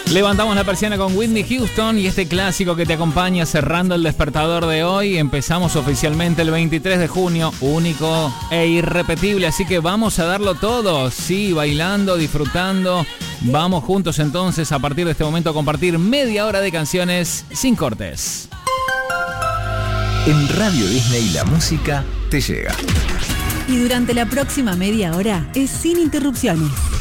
Levantamos la persiana con Whitney Houston y este clásico que te acompaña cerrando el despertador de hoy. Empezamos oficialmente el 23 de junio, único e irrepetible, así que vamos a darlo todo, sí, bailando, disfrutando. Vamos juntos entonces a partir de este momento a compartir media hora de canciones sin cortes. En Radio Disney la música te llega. Y durante la próxima media hora es sin interrupciones.